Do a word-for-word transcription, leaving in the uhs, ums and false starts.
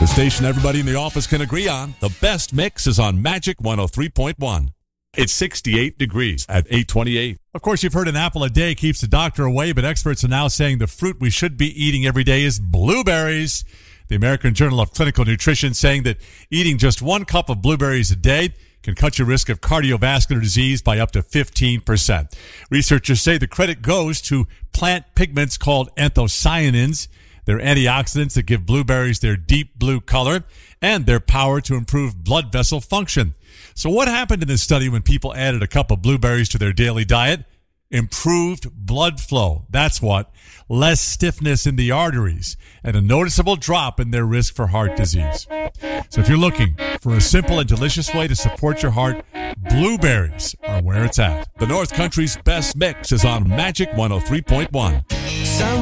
The station everybody in the office can agree on. The best mix is on Magic one oh three point one. It's sixty-eight degrees at eight twenty-eight. Of course, you've heard an apple a day keeps the doctor away, but experts are now saying the fruit we should be eating every day is blueberries. The American Journal of Clinical Nutrition saying that eating just one cup of blueberries a day can cut your risk of cardiovascular disease by up to fifteen percent. Researchers say the credit goes to plant pigments called anthocyanins. They're antioxidants that give blueberries their deep blue color and their power to improve blood vessel function. So what happened in this study when people added a cup of blueberries to their daily diet? Improved blood flow. That's what. Less stiffness in the arteries and a noticeable drop in their risk for heart disease. So if you're looking for a simple and delicious way to support your heart, blueberries are where it's at. The North Country's best mix is on Magic one oh three point one. Some